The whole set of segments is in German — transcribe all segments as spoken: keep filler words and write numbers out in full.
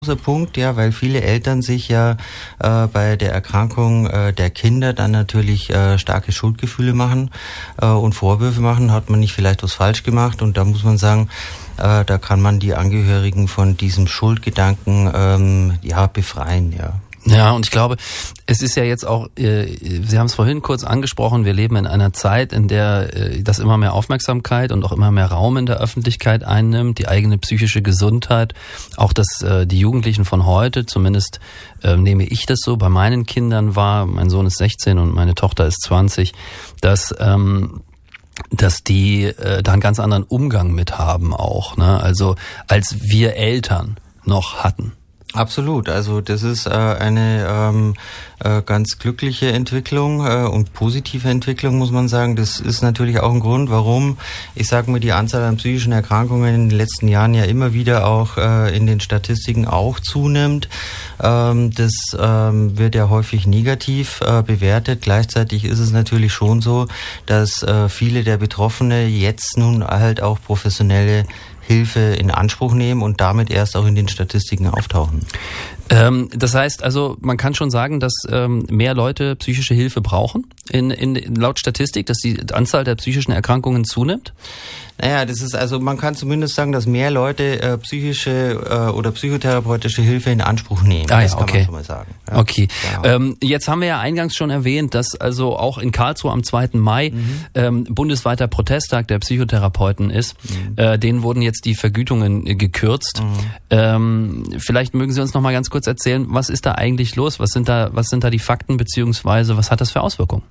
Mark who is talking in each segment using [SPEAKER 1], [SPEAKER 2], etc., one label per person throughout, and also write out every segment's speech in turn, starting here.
[SPEAKER 1] Punkt, ja, weil viele Eltern sich ja äh, bei der Erkrankung äh, der Kinder dann natürlich äh, starke Schuldgefühle machen äh, und Vorwürfe machen, hat man nicht vielleicht was falsch gemacht, und da muss man sagen, äh, da kann man die Angehörigen von diesem Schuldgedanken ähm, ja befreien, ja.
[SPEAKER 2] Ja, und ich glaube, es ist ja jetzt auch, äh, Sie haben es vorhin kurz angesprochen, wir leben in einer Zeit, in der äh, das immer mehr Aufmerksamkeit und auch immer mehr Raum in der Öffentlichkeit einnimmt, die eigene psychische Gesundheit, auch dass äh, die Jugendlichen von heute, zumindest äh, nehme ich das so, bei meinen Kindern war, mein Sohn ist sechzehn und meine Tochter ist zwanzig, dass ähm, dass die äh, da einen ganz anderen Umgang mit haben auch, ne? Also als wir Eltern noch hatten.
[SPEAKER 1] Absolut, also das ist äh, eine ähm, äh, ganz glückliche Entwicklung äh, und positive Entwicklung, muss man sagen. Das ist natürlich auch ein Grund, warum, ich sage mal, die Anzahl an psychischen Erkrankungen in den letzten Jahren ja immer wieder auch äh, in den Statistiken auch zunimmt. Ähm, das ähm, wird ja häufig negativ äh, bewertet. Gleichzeitig ist es natürlich schon so, dass äh, viele der Betroffene jetzt nun halt auch professionelle Hilfe in Anspruch nehmen und damit erst auch in den Statistiken auftauchen.
[SPEAKER 2] Ähm, das heißt also, man kann schon sagen, dass ähm, mehr Leute psychische Hilfe brauchen, in, in, laut Statistik, dass die Anzahl der psychischen Erkrankungen zunimmt?
[SPEAKER 1] Naja, das ist also, man kann zumindest sagen, dass mehr Leute äh, psychische äh, oder psychotherapeutische Hilfe in Anspruch nehmen.
[SPEAKER 2] Ah, ja,
[SPEAKER 1] das kann
[SPEAKER 2] okay.
[SPEAKER 1] man schon mal sagen. Ja,
[SPEAKER 2] okay.
[SPEAKER 1] genau.
[SPEAKER 2] Ähm, jetzt haben wir ja eingangs schon erwähnt, dass also auch in Karlsruhe am zweiten Mai mhm. ähm, bundesweiter Protesttag der Psychotherapeuten ist. Mhm. Äh, denen wurden jetzt die Vergütungen äh, gekürzt. Mhm. Ähm, vielleicht mögen Sie uns noch mal ganz kurz erzählen, was ist da eigentlich los? Was sind da, was sind da die Fakten, beziehungsweise was hat das für Auswirkungen?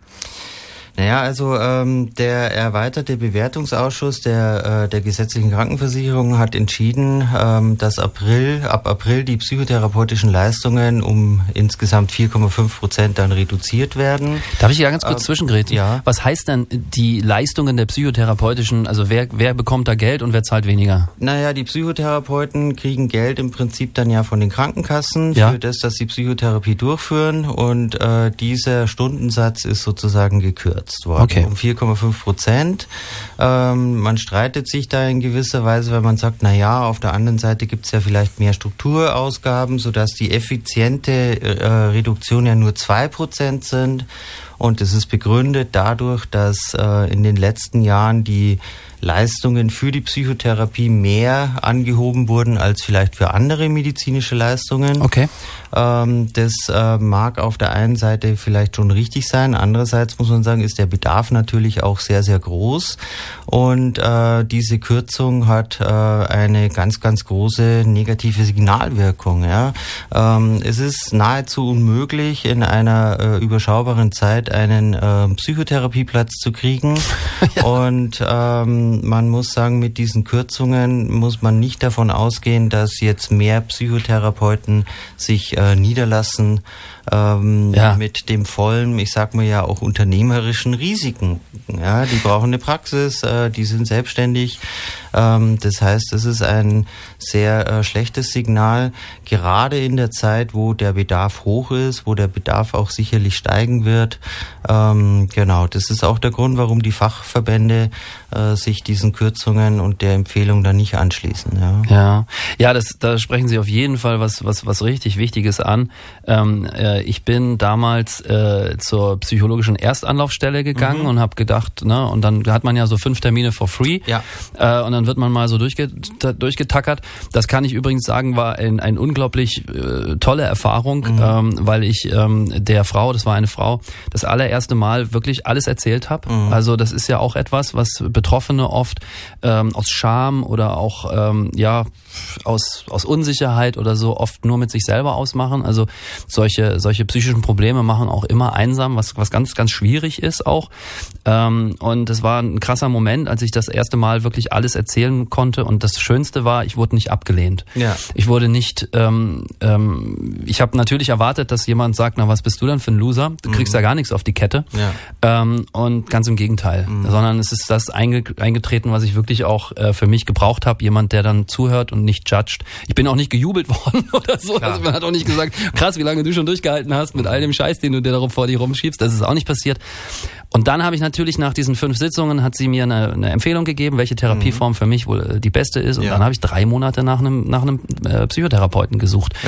[SPEAKER 1] Naja, also ähm, der erweiterte Bewertungsausschuss der äh, der gesetzlichen Krankenversicherung hat entschieden, ähm, dass April ab April die psychotherapeutischen Leistungen um insgesamt vier Komma fünf Prozent dann reduziert werden.
[SPEAKER 2] Darf ich hier ganz kurz äh, zwischengrätschen?
[SPEAKER 1] Ja.
[SPEAKER 2] Was heißt denn die Leistungen der psychotherapeutischen, also wer wer bekommt da Geld und wer zahlt weniger?
[SPEAKER 1] Naja, die Psychotherapeuten kriegen Geld im Prinzip dann ja von den Krankenkassen
[SPEAKER 2] ja.
[SPEAKER 1] für das, dass sie Psychotherapie durchführen, und äh, dieser Stundensatz ist sozusagen gekürzt worden,
[SPEAKER 2] okay.
[SPEAKER 1] um vier Komma fünf Prozent. Ähm, man streitet sich da in gewisser Weise, weil man sagt, na ja, auf der anderen Seite gibt es ja vielleicht mehr Strukturausgaben, sodass die effiziente äh, Reduktion ja nur zwei Prozent sind. Und es ist begründet dadurch, dass äh, in den letzten Jahren die Leistungen für die Psychotherapie mehr angehoben wurden als vielleicht für andere medizinische Leistungen.
[SPEAKER 2] Okay.
[SPEAKER 1] Ähm, das äh, mag auf der einen Seite vielleicht schon richtig sein. Andererseits muss man sagen, ist der Bedarf natürlich auch sehr, sehr groß. Und äh, diese Kürzung hat äh, eine ganz, ganz große negative Signalwirkung. Ja? Ähm, es ist nahezu unmöglich, in einer äh, überschaubaren Zeit einen äh, Psychotherapieplatz zu kriegen. ja. Und ähm, man muss sagen, mit diesen Kürzungen muss man nicht davon ausgehen, dass jetzt mehr Psychotherapeuten sich äh, niederlassen ähm, ja. mit dem vollen, ich sag mal ja auch unternehmerischen Risiken. Ja, die brauchen eine Praxis, äh, die sind selbstständig. Ähm, das heißt, es ist ein sehr äh, schlechtes Signal, gerade in der Zeit, wo der Bedarf hoch ist, wo der Bedarf auch sicherlich steigen wird. Ähm, genau, das ist auch der Grund, warum die Fachverbände äh, sich diesen Kürzungen und der Empfehlung dann nicht anschließen. Ja,
[SPEAKER 2] ja, ja, das, da sprechen Sie auf jeden Fall was, was, was richtig Wichtiges an. Ähm, äh, ich bin damals äh, zur psychologischen Erstanlaufstelle gegangen mhm. und habe gedacht, ne, und dann hat man ja so fünf Termine for free.
[SPEAKER 1] Ja.
[SPEAKER 2] Äh, und dann wird man mal so durchge durchgetackert. Das kann ich übrigens sagen, war ein, ein unglaublich äh, tolle Erfahrung, mhm. ähm, weil ich ähm, der Frau, das war eine Frau, das allererste Mal wirklich alles erzählt habe. Mhm. Also das ist ja auch etwas, was Betroffene oft ähm, aus Scham oder auch ähm, ja aus aus Unsicherheit oder so oft nur mit sich selber ausmachen. Also solche solche psychischen Probleme machen auch immer einsam, was was ganz ganz schwierig ist auch. Ähm, und es war ein krasser Moment, als ich das erste Mal wirklich alles erzählen konnte. Und das Schönste war, ich wurde nicht abgelehnt.
[SPEAKER 1] Ja.
[SPEAKER 2] Ich wurde nicht. Ähm, ähm, ich habe natürlich erwartet, dass jemand sagt, na was bist du denn für ein Loser? Du kriegst mhm. ja gar nichts auf die Kette.
[SPEAKER 1] Ja.
[SPEAKER 2] Ähm, und ganz im Gegenteil, mhm. sondern es ist das einge eingetreten, was ich wirklich auch äh, für mich gebraucht habe. Jemand, der dann zuhört und nicht judged. Ich bin auch nicht gejubelt worden oder so. Klar. Also man hat auch nicht gesagt, krass, wie lange du schon durchgehalten hast mit all dem Scheiß, den du dir darauf vor dir rumschiebst. Das ist auch nicht passiert. Und dann habe ich natürlich nach diesen fünf Sitzungen hat sie mir eine, eine Empfehlung gegeben, welche Therapieform mhm. für mich wohl die beste ist. Und ja. dann habe ich drei Monate nach einem nach einem äh, Psychotherapeuten gesucht.